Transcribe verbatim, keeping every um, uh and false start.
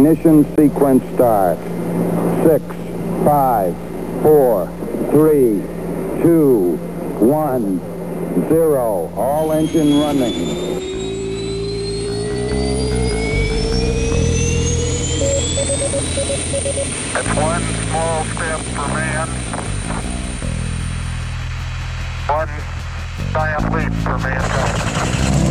Ignition sequence start. Six, five, four, three, two, one, zero. All engine running. It's one small step for man, one giant leap for mankind.